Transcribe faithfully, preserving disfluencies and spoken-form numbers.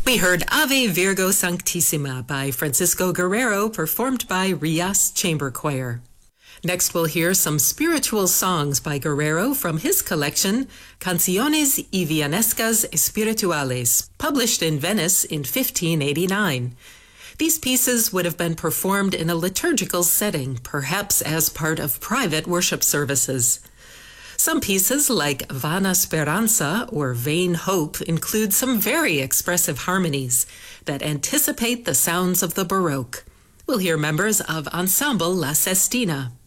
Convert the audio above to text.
We heard Ave Virgo Sanctissima by Francisco Guerrero, performed by Rias Chamber Choir. Next, we'll hear some spiritual songs by Guerrero from his collection, Canciones y Villanescas Espirituales, published in Venice in fifteen eighty-nine. These pieces would have been performed in a liturgical setting, perhaps as part of private worship services. Some pieces, like Vana Speranza or Vain Hope, include some very expressive harmonies that anticipate the sounds of the Baroque. We'll hear members of Ensemble La Sestina.